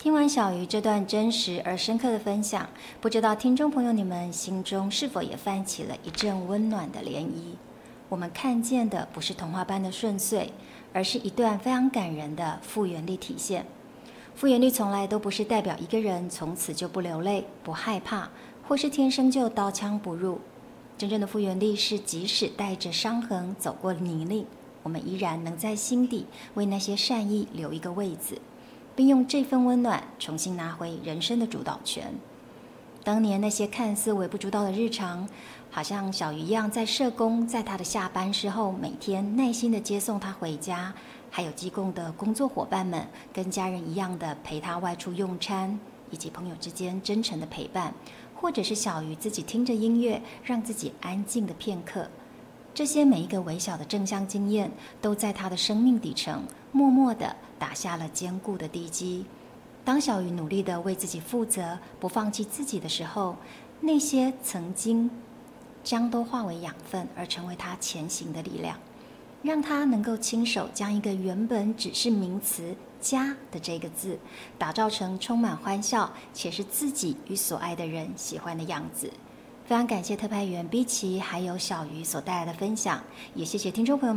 听完小鱼这段真实而深刻的分享，不知道听众朋友你们心中是否也泛起了一阵温暖的涟漪？我们看见的不是童话般的顺遂，而是一段非常感人的复原力体现。复原力从来都不是代表一个人从此就不流泪、不害怕，或是天生就刀枪不入。真正的复原力是即使带着伤痕走过泥泞，我们依然能在心底为那些善意留一个位子，并用这份温暖重新拿回人生的主导权。当年那些看似微不足道的日常，好像小鱼一样，在社工在他的下班时候每天耐心的接送他回家，还有机构的工作伙伴们跟家人一样的陪他外出用餐，以及朋友之间真诚的陪伴，或者是小鱼自己听着音乐让自己安静的片刻。这些每一个微小的正向经验，都在他的生命底层默默地打下了坚固的地基。当小鱼努力地为自己负责，不放弃自己的时候，那些曾经将都化为养分，而成为他前行的力量，让他能够亲手将一个原本只是名词家的这个字，打造成充满欢笑且是自己与所爱的人喜欢的样子。非常感谢特派员 B 奇还有小鱼所带来的分享，也谢谢听众朋友们